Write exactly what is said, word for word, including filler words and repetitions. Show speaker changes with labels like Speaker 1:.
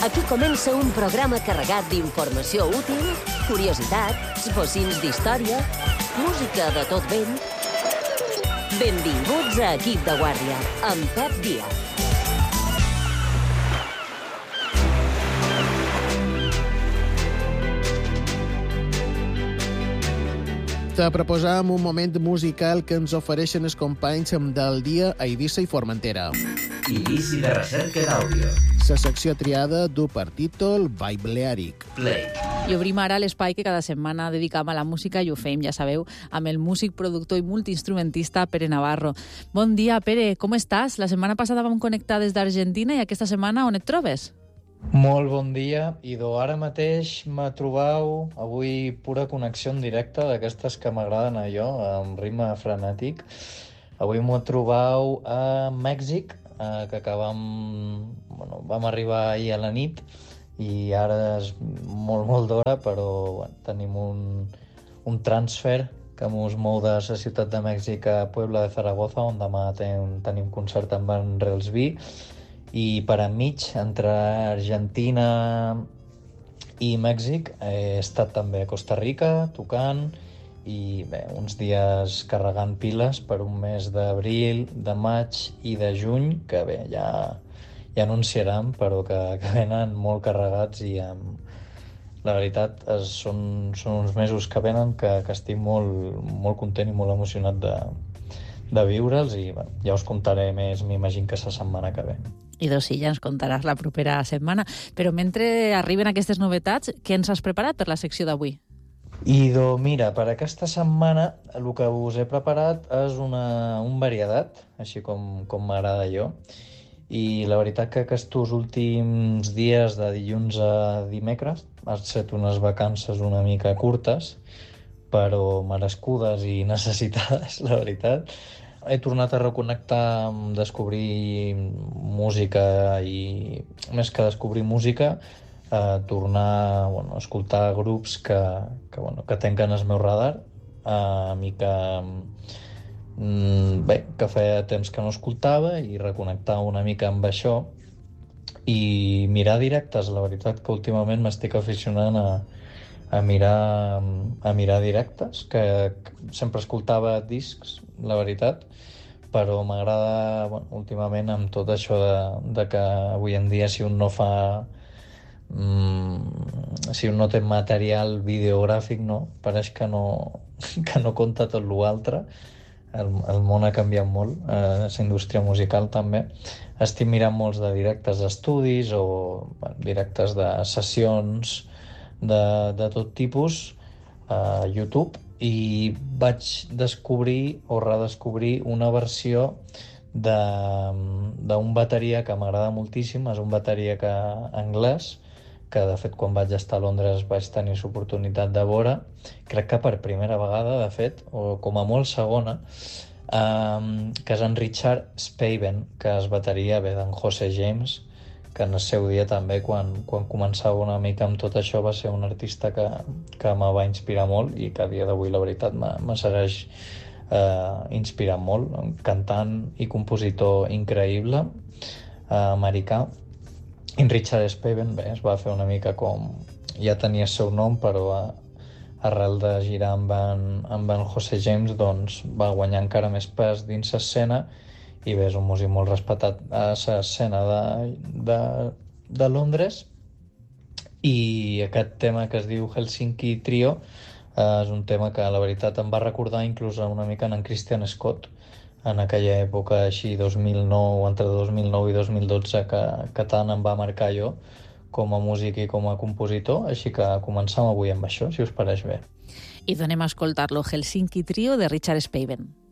Speaker 1: Aquí comença un programa carregat d'informació útil, curiositats, bocins d'història, música de tot vent. Benvinguts a Equip de Guàrdia, amb Pep Díaz.
Speaker 2: Te proposam un moment musical que ens ofereixen els companys del dia a Eivissa i Formentera.
Speaker 3: Inici de recerca d'àudio.
Speaker 2: La secció triada du per títol Balearic.
Speaker 3: Play.
Speaker 4: I obrim ara l'espai que cada setmana dedicam a la música i ho fem, ja sabeu, amb el músic, productor i multiinstrumentista Pere Navarro. Bon dia, Pere, com estàs? La setmana passada vam connectar des d'Argentina i aquesta setmana on et trobes?
Speaker 5: Molt bon dia, i do ara mateix me trobau avui pura connexió en directe d'aquestes que m'agraden a jo, amb ritme frenètic. Avui m'ho trobau a Mèxic, eh, que acabam, bueno, vam arribar ahir a la nit i ara és molt, molt d'hora, però bueno, tenim un, un transfer que mos mou de la ciutat de Mèxic a Puebla de Zaragoza, on demà ten, tenim concert amb en Relsby. I per enmig, entre Argentina i Mèxic, he estat també a Costa Rica tocant i bé, uns dies carregant piles per un mes d'abril, de maig i de juny, que bé, ja, ja anunciaran, però que, que venen molt carregats i amb, la veritat és, són, són uns mesos que venen que, que estic molt, molt content i molt emocionat de, de viure'ls i bé, ja us contaré més, m'imagino que la setmana que ve.
Speaker 4: I doncs sí, ja ens contaràs la propera setmana. Però mentre arriben aquestes novetats, què ens has preparat per la secció d'avui?
Speaker 5: I doncs mira, per aquesta setmana el que us he preparat és una, un varietat, així com, com m'agrada jo. I la veritat que aquests últims dies, de dilluns a dimecres, han estat unes vacances una mica curtes, però merescudes i necessitades, la veritat. He tornat a reconnectar amb descobrir música i, més que descobrir música, eh, tornar bueno, a escoltar grups que, que, bueno, que tenquen el meu radar, eh, i que, mm, bé, que feia temps que no escoltava i reconnectar una mica amb això i mirar directes. La veritat que últimament m'estic aficionant a, a, mirar, a mirar directes, que, que sempre escoltava discs, la veritat, però m'agrada, bueno, últimament amb tot això de, de que avui en dia si un no fa mm, si un no té material videogràfic, no, pareix que no, que no compta tot l'altre. El, el món ha canviat molt, eh, la indústria musical també. Estic mirant molts de directes d'estudis o bueno, directes de sessions de, de tot tipus a YouTube, i vaig descobrir o redescobrir una versió d'un bateria que m'agrada moltíssim. És un bateria que, anglès, que de fet quan vaig estar a Londres vaig tenir l'oportunitat de veure, crec que per primera vegada, de fet, o com a molt segona, um, que és en Richard Spaven, que és bateria bé d'en José James, que en el seu dia també, quan, quan començava una mica amb tot això, va ser un artista que, que me va inspirar molt i que a dia d'avui, la veritat, me, me segueix eh, inspirant molt. Un cantant i compositor increïble, eh, americà. I Richard Spaven, bé, es va fer una mica com... Ja tenia el seu nom, però a, arrel de girar amb en, amb en José James, doncs va guanyar encara més pes dins l'escena. I bé, és un músic molt respectat a l'escena de, de, de Londres, i aquest tema que es diu Helsinki Trio eh, és un tema que la veritat em va recordar inclús una mica en Christian Scott, en aquella època així dos mil nou, entre dos mil nou i dos mil dotze, que, que tant em va marcar jo com a músic i com a compositor. Així que començam avui amb això, si us pareix bé.
Speaker 4: I donem a escoltar-lo, Helsinki Trio de Richard Spaven.